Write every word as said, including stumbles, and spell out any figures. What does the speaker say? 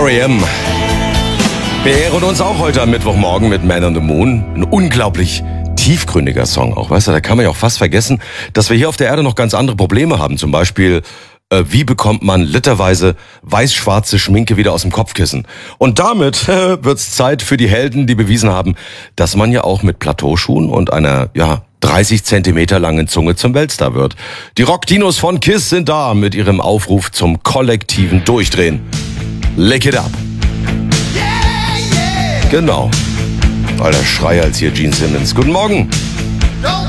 R E M beehren uns auch heute am Mittwochmorgen mit Man on the Moon. Ein unglaublich tiefgründiger Song auch, weißt du, da kann man ja auch fast vergessen, dass wir hier auf der Erde noch ganz andere Probleme haben. Zum Beispiel, äh, wie bekommt man literweise weiß-schwarze Schminke wieder aus dem Kopfkissen? Und damit äh, wird's Zeit für die Helden, die bewiesen haben, dass man ja auch mit Plateauschuhen und einer, ja, dreißig Zentimeter langen Zunge zum Weltstar wird. Die Rockdinos von KISS sind da mit ihrem Aufruf zum kollektiven Durchdrehen. Lick it up. Genau. Alter Schrei als hier Gene Simmons. Guten Morgen.